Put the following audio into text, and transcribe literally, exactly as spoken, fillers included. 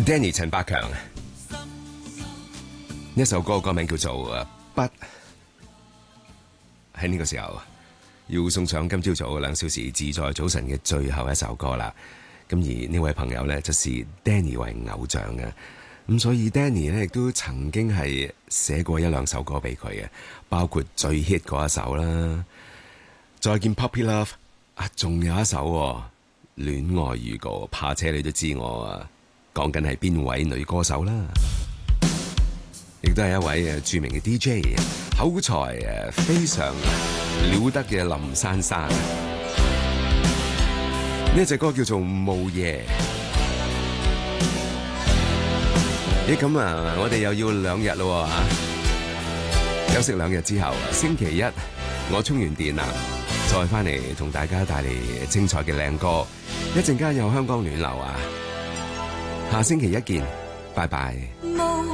Danny 陳百強一首歌歌名叫做《不》，喺呢個時候要送上今朝早兩小時自在早晨嘅最後一首歌啦。咁而呢位朋友呢，就是 Danny 為偶像嘅，咁所以 Danny 呢亦都曾經係寫過一兩首歌俾佢嘅，包括最 hit 嗰一首啦，再見 Puppy Love 啊，仲有一首戀愛預告，怕車你都知我啊，講緊係邊位女歌手啦，亦都係一位誒著名嘅 D J， 口才誒非常了得嘅林珊珊。呢隻歌叫做《霧夜》。咦，咁啊，我哋又要兩日咯吓，休息兩日之後，星期一我充完電啦，再翻嚟同大家帶嚟精彩嘅靚歌。一陣間有香港暖流啊，下星期一見，拜拜。